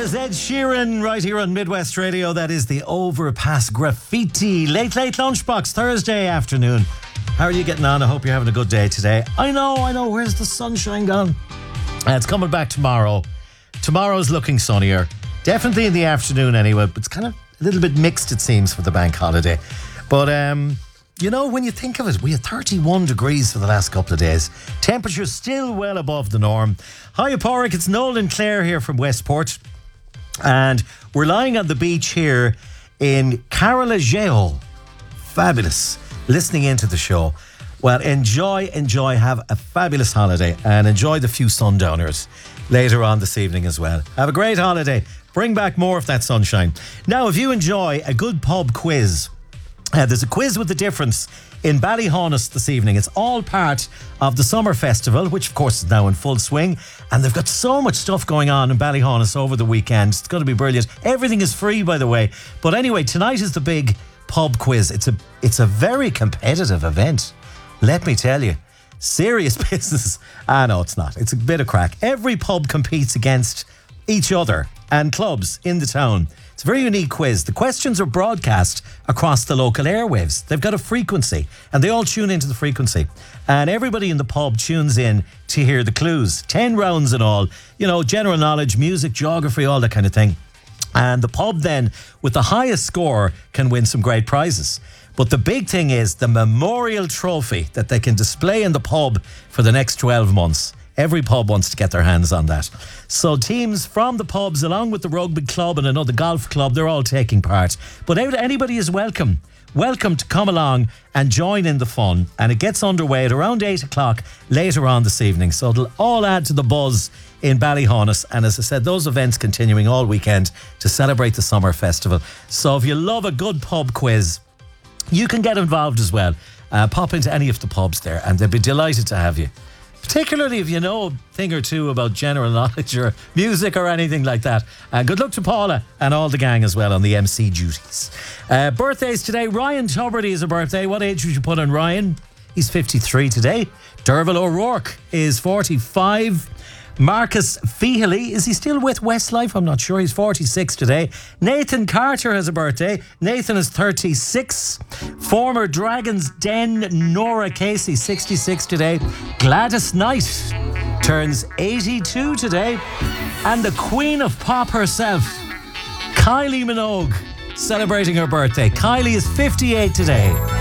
There's Ed Sheeran right here on Midwest Radio. That is the Overpass Graffiti. Late Lunchbox, Thursday afternoon. How are you getting on? I hope you're having a good day today. I know. Where's the sunshine gone? It's coming back tomorrow. Tomorrow's looking sunnier. Definitely in the afternoon anyway, but it's kind of a little bit mixed, it seems, for the bank holiday. But, when you think of it, we had 31 degrees for the last couple of days. Temperature's still well above the norm. Hiya, Porrick. It's Nolan Clare here from Westport. And we're lying on the beach here in Carolageo. Fabulous. Listening into the show. Well, enjoy. Have a fabulous holiday and enjoy the few sundowners later on this evening as well. Have a great holiday. Bring back more of that sunshine. Now, if you enjoy a good pub quiz, there's a quiz with the difference in Ballyhonus this evening. It's all part of the Summer Festival, which of course is now in full swing. And they've got so much stuff going on in Ballyhonus over the weekend. It's going to be brilliant. Everything is free, by the way. But anyway, tonight is the big pub quiz. It's a very competitive event. Let me tell you. Serious business. No, it's not. It's a bit of crack. Every pub competes against each other and clubs in the town. It's a very unique quiz. The questions are broadcast across the local airwaves. They've got a frequency and they all tune into the frequency. And everybody in the pub tunes in to hear the clues. 10 rounds in all. General knowledge, music, geography, all that kind of thing. And the pub then, with the highest score, can win some great prizes. But the big thing is the memorial trophy that they can display in the pub for the next 12 months. Every pub wants to get their hands on that. So teams from the pubs, along with the rugby club and another golf club, they're all taking part. But anybody is welcome. Welcome to come along and join in the fun. And it gets underway at around 8 o'clock later on this evening. So it'll all add to the buzz in Ballyhonus. And as I said, those events continuing all weekend to celebrate the Summer Festival. So if you love a good pub quiz, you can get involved as well. Pop into any of the pubs there and they'll be delighted to have you. Particularly if you know a thing or two about general knowledge or music or anything like that. Good luck to Paula and all the gang as well on the MC duties. Birthdays today. Ryan Tuberty is a birthday. What age would you put on Ryan? He's 53 today. Derval O'Rourke is 45. Marcus Feehily, is he still with Westlife? I'm not sure. He's 46 today. Nathan Carter has a birthday. Nathan is 36. Former Dragon's Den Nora Casey, 66 today. Gladys Knight turns 82 today. And the Queen of Pop herself, Kylie Minogue, celebrating her birthday. Kylie is 58 today.